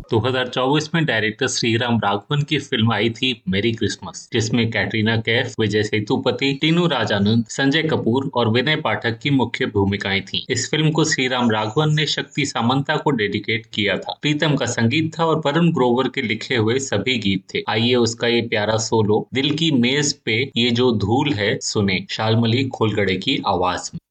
2024 में डायरेक्टर श्रीराम राघवन की फिल्म आई थी मेरी क्रिसमस, जिसमें कैटरीना कैफ, विजय सेतुपति, टीनू राजानंद, संजय कपूर और विनय पाठक की मुख्य भूमिकाएं थीं। इस फिल्म को श्रीराम राघवन ने शक्ति सामंता को डेडिकेट किया था। प्रीतम का संगीत था और वरुण ग्रोवर के लिखे हुए सभी गीत थे। आइए उसका ये प्यारा सोलो दिल की मेज पे ये जो धूल है सुने, शाल्मली खोलगड़े की आवाज में।